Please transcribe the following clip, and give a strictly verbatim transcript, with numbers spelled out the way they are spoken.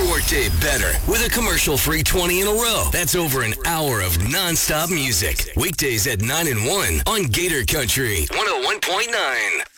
your workday better with a commercial-free twenty in a row. That's over an hour of non-stop music. Weekdays at nine and one on Gator Country one oh one point nine.